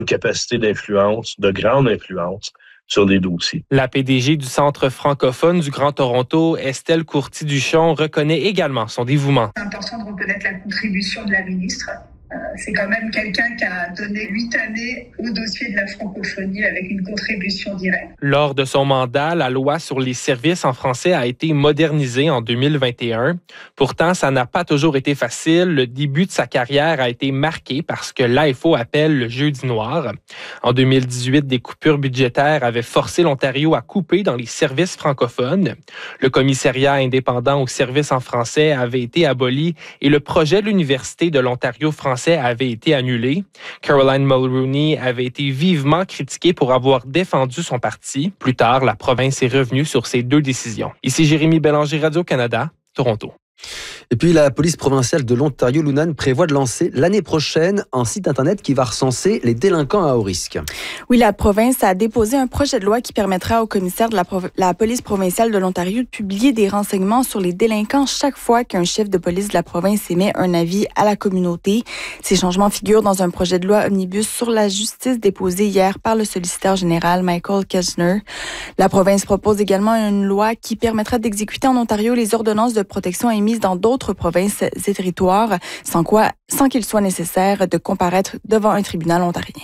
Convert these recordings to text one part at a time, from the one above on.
une capacité d'influence, de grande influence sur des dossiers. La PDG du Centre francophone du Grand Toronto, Estelle Courty-Duchon, reconnaît également son dévouement. C'est important de reconnaître la contribution de la ministre. C'est quand même quelqu'un qui a donné 8 années au dossier de la francophonie avec une contribution directe. Lors de son mandat, la loi sur les services en français a été modernisée en 2021. Pourtant, ça n'a pas toujours été facile. Le début de sa carrière a été marqué par ce que l'AFO appelle le jeudi noir. En 2018, des coupures budgétaires avaient forcé l'Ontario à couper dans les services francophones. Le commissariat indépendant aux services en français avait été aboli et le projet de l'Université de l'Ontario français avait été annulé. Caroline Mulroney avait été vivement critiquée pour avoir défendu son parti. Plus tard, la province est revenue sur ces deux décisions. Ici Jérémy Bélanger, Radio-Canada, Toronto. Et puis la police provinciale de l'Ontario, l'UNAN, prévoit de lancer l'année prochaine un site Internet qui va recenser les délinquants à haut risque. Oui, la province a déposé un projet de loi qui permettra au commissaire de la police provinciale de l'Ontario de publier des renseignements sur les délinquants chaque fois qu'un chef de police de la province émet un avis à la communauté. Ces changements figurent dans un projet de loi omnibus sur la justice déposé hier par le solliciteur général Michael Keshner. La province propose également une loi qui permettra d'exécuter en Ontario les ordonnances de protection émises dans d'autres provinces et territoires, sans qu'il soit nécessaire de comparaître devant un tribunal ontarien.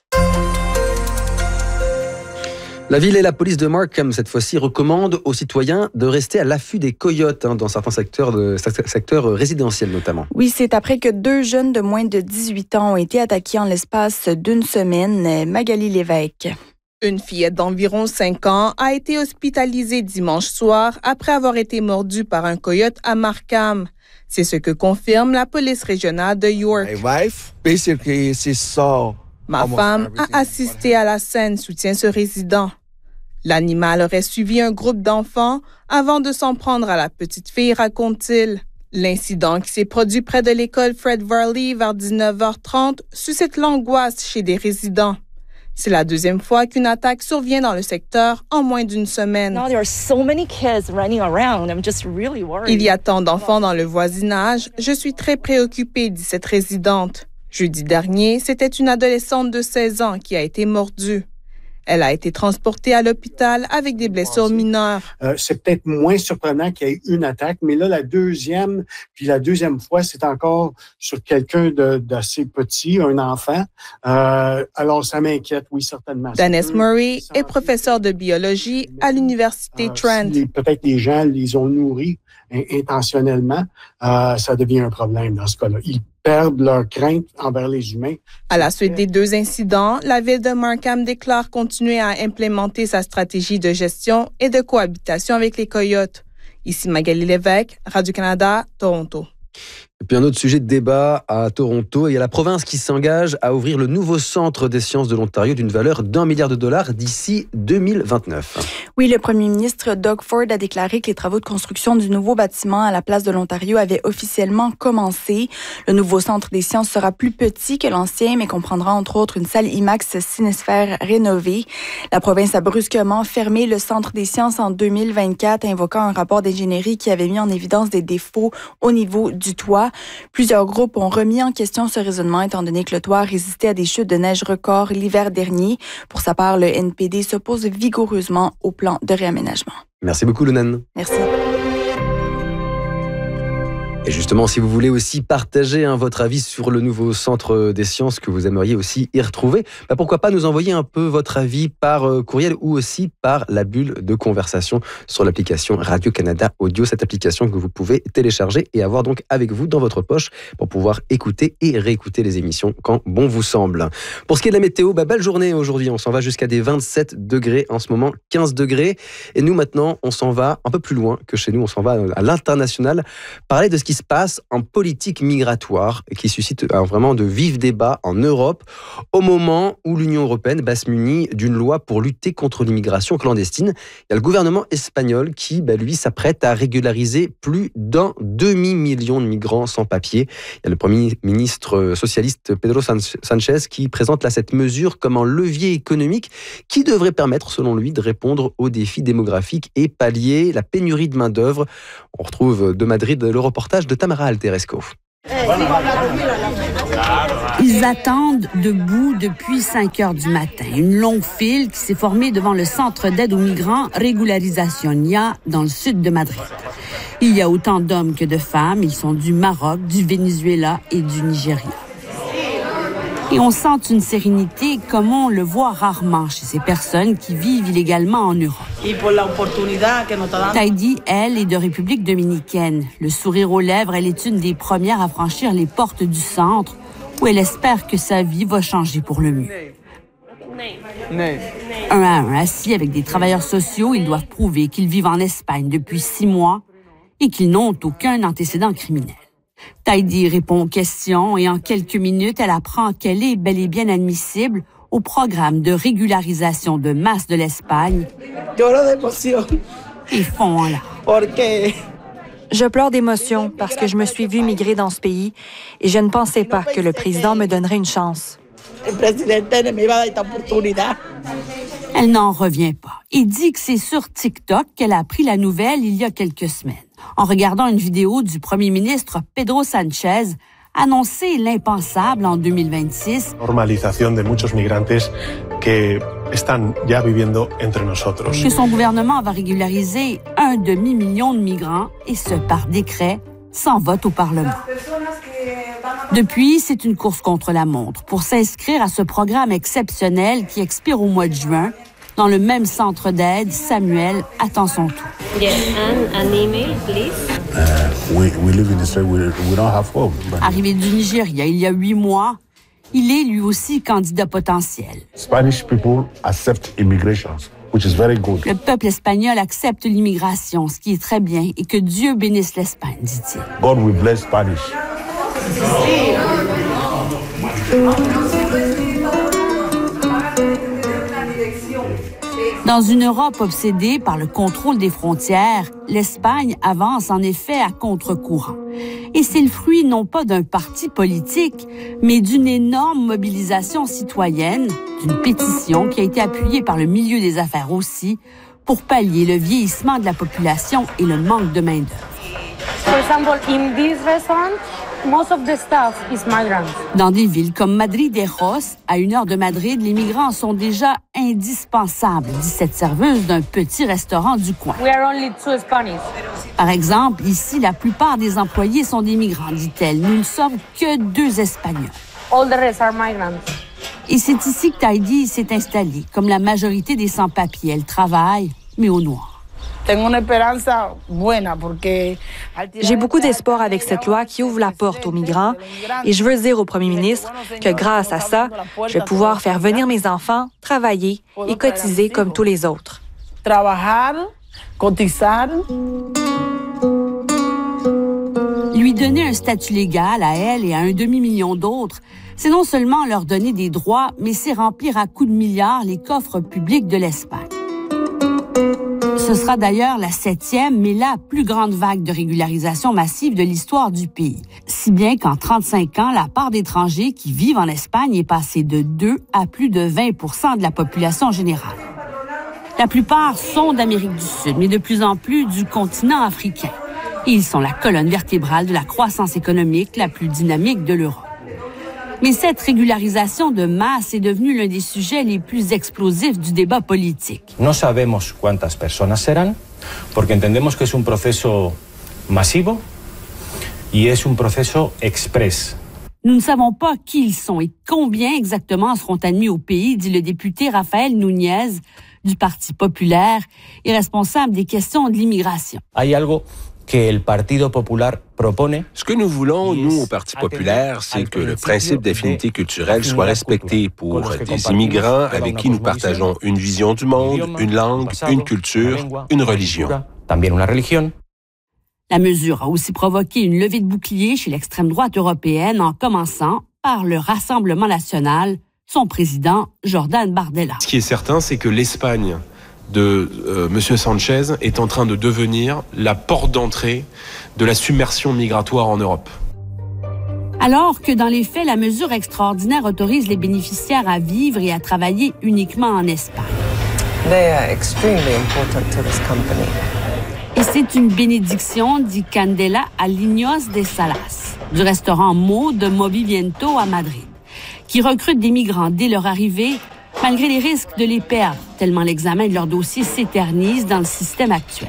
La ville et la police de Markham, cette fois-ci, recommandent aux citoyens de rester à l'affût des coyotes dans certains secteurs résidentiels notamment. Oui, c'est après que 2 jeunes de moins de 18 ans ont été attaqués en l'espace d'une semaine. Magali Lévesque. Une fillette d'environ 5 ans a été hospitalisée dimanche soir après avoir été mordue par un coyote à Markham. C'est ce que confirme la police régionale de York. Ma femme a assisté à la scène, soutient ce résident. L'animal aurait suivi un groupe d'enfants avant de s'en prendre à la petite fille, raconte-t-il. L'incident qui s'est produit près de l'école Fred Varley vers 19h30 suscite l'angoisse chez des résidents. C'est la deuxième fois qu'une attaque survient dans le secteur en moins d'une semaine. Il y a tant d'enfants dans le voisinage. Je suis très préoccupée, dit cette résidente. Jeudi dernier, c'était une adolescente de 16 ans qui a été mordue. Elle a été transportée à l'hôpital avec des blessures mineures. C'est peut-être moins surprenant qu'il y ait une attaque, mais là, la deuxième fois, c'est encore sur quelqu'un d'assez petit, un enfant. Alors, ça m'inquiète, oui, certainement. Dennis Murray est professeur de biologie à l'Université Trent. Peut-être les gens les ont nourris intentionnellement, ça devient un problème dans ce cas-là. Ils perdent leur crainte envers les humains. À la suite des 2 incidents, la ville de Markham déclare continuer à implémenter sa stratégie de gestion et de cohabitation avec les coyotes. Ici Magali Lévesque, Radio-Canada, Toronto. Et puis un autre sujet de débat à Toronto, il y a la province qui s'engage à ouvrir le nouveau centre des sciences de l'Ontario d'une valeur d'$1 milliard d'ici 2029. Oui, le premier ministre Doug Ford a déclaré que les travaux de construction du nouveau bâtiment à la place de l'Ontario avaient officiellement commencé. Le nouveau centre des sciences sera plus petit que l'ancien, mais comprendra entre autres une salle IMAX Cinesphère rénovée. La province a brusquement fermé le centre des sciences en 2024, invoquant un rapport d'ingénierie qui avait mis en évidence des défauts au niveau du toit. Plusieurs groupes ont remis en question ce raisonnement étant donné que le toit résistait à des chutes de neige records l'hiver dernier. Pour sa part, le NPD s'oppose vigoureusement au plan de réaménagement. Merci beaucoup, Lunan. Merci. Et justement, si vous voulez aussi partager votre avis sur le nouveau centre des sciences que vous aimeriez aussi y retrouver, pourquoi pas nous envoyer un peu votre avis par courriel ou aussi par la bulle de conversation sur l'application Radio-Canada Audio, cette application que vous pouvez télécharger et avoir donc avec vous dans votre poche pour pouvoir écouter et réécouter les émissions quand bon vous semble. Pour ce qui est de la météo, belle journée aujourd'hui, on s'en va jusqu'à des 27 degrés en ce moment, 15 degrés. Et nous maintenant, on s'en va un peu plus loin que chez nous, on s'en va à l'international, parler de ce qui se passe en politique migratoire et qui suscite vraiment de vifs débats en Europe au moment où l'Union européenne se munit d'une loi pour lutter contre l'immigration clandestine. Il y a le gouvernement espagnol qui, lui, s'apprête à régulariser plus d'un demi-million de migrants sans papier. Il y a le Premier ministre socialiste Pedro Sanchez qui présente cette mesure comme un levier économique qui devrait permettre, selon lui, de répondre aux défis démographiques et pallier la pénurie de main-d'œuvre. On retrouve de Madrid le reportage de Tamara Alteresco. Ils attendent debout depuis 5 heures du matin. Une longue file qui s'est formée devant le centre d'aide aux migrants Regularización dans le sud de Madrid. Il y a autant d'hommes que de femmes. Ils sont du Maroc, du Venezuela et du Nigeria. Et on sent une sérénité comme on le voit rarement chez ces personnes qui vivent illégalement en Europe. Taïdi, elle, est de République dominicaine. Le sourire aux lèvres, elle est une des premières à franchir les portes du centre où elle espère que sa vie va changer pour le mieux. Un à un, assis avec des travailleurs sociaux, ils doivent prouver qu'ils vivent en Espagne depuis 6 mois et qu'ils n'ont aucun antécédent criminel. Taïdi répond aux questions et en quelques minutes, elle apprend qu'elle est bel et bien admissible au programme de régularisation de masse de l'Espagne et fond en larmes. Je pleure d'émotion parce que je me suis vue migrer dans ce pays et je ne pensais pas que le président me donnerait une chance. Elle n'en revient pas et dit que c'est sur TikTok qu'elle a appris la nouvelle il y a quelques semaines, en regardant une vidéo du premier ministre Pedro Sánchez annoncer l'impensable en 2026. Normalización de muchos migrantes que están ya viviendo entre nosotros. Que son gouvernement va régulariser 1 demi-million de migrants et ce par décret, sans vote au Parlement. Depuis, c'est une course contre la montre pour s'inscrire à ce programme exceptionnel qui expire au mois de juin. Dans le même centre d'aide, Samuel attend son tour. Arrivé du Nigeria il y a 8 mois, il est lui aussi candidat potentiel. Le peuple espagnol accepte l'immigration, ce qui est très bien, et que Dieu bénisse l'Espagne, dit-il. God will bless Spanish. Dans une Europe obsédée par le contrôle des frontières, l'Espagne avance en effet à contre-courant. Et c'est le fruit non pas d'un parti politique, mais d'une énorme mobilisation citoyenne, d'une pétition qui a été appuyée par le milieu des affaires aussi, pour pallier le vieillissement de la population et le manque de main-d'œuvre. Dans des villes comme Madrid-Eros, à 1 heure de Madrid, les migrants sont déjà indispensables, dit cette serveuse d'un petit restaurant du coin. Par exemple, ici, la plupart des employés sont des migrants, dit-elle. Nous ne sommes que 2 Espagnols. Et c'est ici que Taïdi s'est installée. Comme la majorité des sans-papiers, elle travaille, mais au noir. J'ai beaucoup d'espoir avec cette loi qui ouvre la porte aux migrants et je veux dire au premier ministre que grâce à ça, je vais pouvoir faire venir mes enfants, travailler et cotiser comme tous les autres. Lui donner un statut légal à elle et à 1 demi-million d'autres, c'est non seulement leur donner des droits, mais c'est remplir à coups de milliards les coffres publics de l'Espagne. Ce sera d'ailleurs la 7e, mais la plus grande vague de régularisation massive de l'histoire du pays. Si bien qu'en 35 ans, la part d'étrangers qui vivent en Espagne est passée de 2 à plus de 20% de la population générale. La plupart sont d'Amérique du Sud, mais de plus en plus du continent africain. Et ils sont la colonne vertébrale de la croissance économique la plus dynamique de l'Europe. Mais cette régularisation de masse est devenue l'un des sujets les plus explosifs du débat politique. No sabemos cuántas personas serán, porque entendemos que es un proceso masivo y es un proceso express. Nous ne savons pas qui ils sont et combien exactement seront admis au pays, dit le député Rafael Núñez du Parti populaire et responsable des questions de l'immigration. Hay algo que el Partido Popular propone. Ce que nous voulons, nous, au Parti populaire, c'est que le principe d'affinité culturelle soit respecté pour des immigrants avec qui nous partageons une vision du monde, une langue, une culture, une religion. La mesure a aussi provoqué une levée de boucliers chez l'extrême droite européenne, en commençant par le Rassemblement national, son président Jordan Bardella. Ce qui est certain, c'est que l'Espagne de M. Sanchez est en train de devenir la porte d'entrée de la submersion migratoire en Europe. Alors que dans les faits, la mesure extraordinaire autorise les bénéficiaires à vivre et à travailler uniquement en Espagne. They are extremely important to this company. Et c'est une bénédiction, dit Candela Aliños de Salas. du restaurant Mode Movimiento à Madrid, qui recrute des migrants dès leur arrivée, malgré les risques de les perdre, tellement l'examen de leur dossier s'éternise dans le système actuel.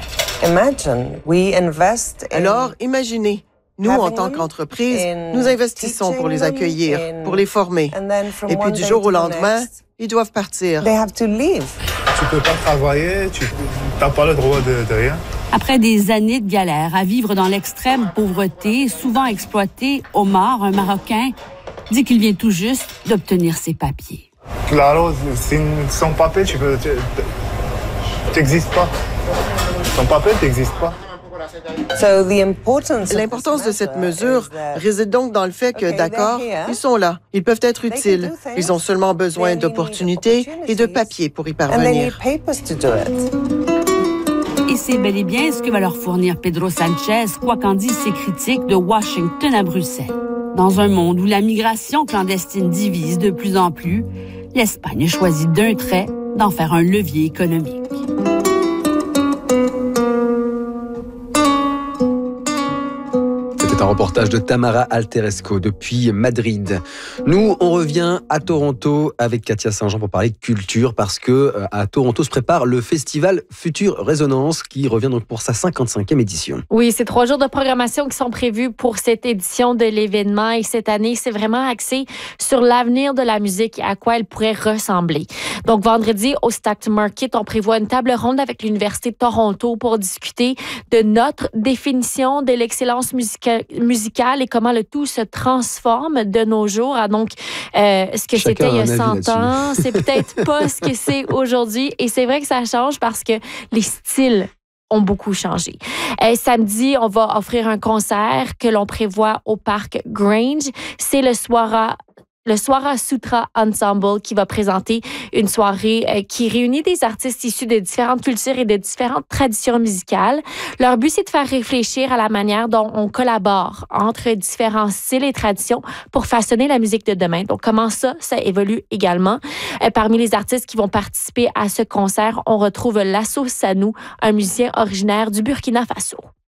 Alors, imaginez, nous, en tant qu'entreprise, nous investissons pour les accueillir, pour les former. Et puis, du jour au lendemain, ils doivent partir. Tu peux pas travailler, tu n'as pas le droit de rien. Après des années de galère à vivre dans l'extrême pauvreté, souvent exploité, Omar, un Marocain, dit qu'il vient tout juste d'obtenir ses papiers. Claro, sans papier, tu n'existes pas. Sans papier, tu n'existes pas. L'importance de cette mesure réside donc dans le fait que, d'accord, ils sont là, ils peuvent être utiles. Ils ont seulement besoin d'opportunités et de papiers pour y parvenir. Et c'est bel et bien ce que va leur fournir Pedro Sanchez, quoi qu'en disent ses critiques de Washington à Bruxelles. Dans un monde où la migration clandestine divise de plus en plus, l'Espagne choisit d'un trait d'en faire un levier économique. Un reportage de Tamara Alteresco depuis Madrid. Nous, on revient à Toronto avec Katia Saint-Jean pour parler de culture parce que à Toronto se prépare le festival Future Résonance qui revient donc pour sa 55e édition. Oui, c'est 3 jours de programmation qui sont prévus pour cette édition de l'événement et cette année, c'est vraiment axé sur l'avenir de la musique et à quoi elle pourrait ressembler. Donc, vendredi, au Stacked Market, on prévoit une table ronde avec l'Université de Toronto pour discuter de notre définition de l'excellence musicale et comment le tout se transforme de nos jours. Donc, ce que c'était il y a 100 ans, c'est peut-être pas ce que c'est aujourd'hui. Et c'est vrai que ça change parce que les styles ont beaucoup changé. Samedi, on va offrir un concert que l'on prévoit au parc Grange. C'est le Swara Sutra Ensemble qui va présenter une soirée qui réunit des artistes issus de différentes cultures et de différentes traditions musicales. Leur but, c'est de faire réfléchir à la manière dont on collabore entre différents styles et traditions pour façonner la musique de demain. Donc, comment ça évolue également. Parmi les artistes qui vont participer à ce concert, on retrouve Lasso Sanou, un musicien originaire du Burkina Faso.